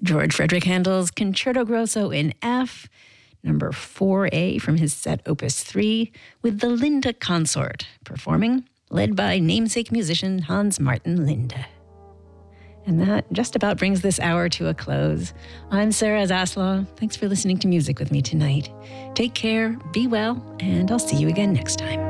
George Frederick Handel's Concerto Grosso in F, number 4A from his set Opus 3, with the Linde Consort, performing, led by namesake musician Hans Martin Linde. And that just about brings this hour to a close. I'm Sarah Zaslaw. Thanks for listening to music with me tonight. Take care, be well, and I'll see you again next time.